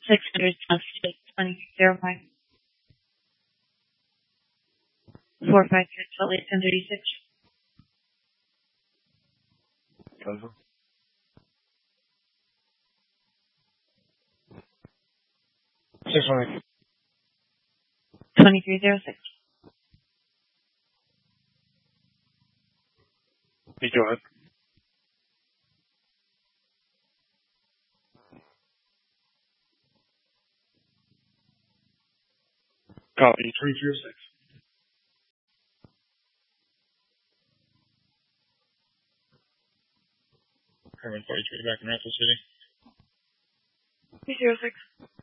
600 South State 2305. 453 Salt Lake 1036. Over. 600. 2306. You go ahead. Copy 306. Herman 43 back in Rapid City. 306.